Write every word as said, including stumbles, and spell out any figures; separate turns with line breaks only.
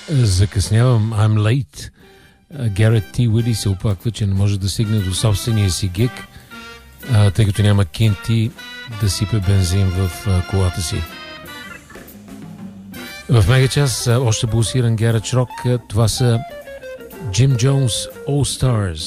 Закъснявам. I'm late. Гарет Т. Уиди се оплаква, че не може да стигне до собствения си гиг, тъй като няма кинти да сипе бензин в колата си. В мега час още пулсиран гаредж рок. Това са Jim Jones All Stars.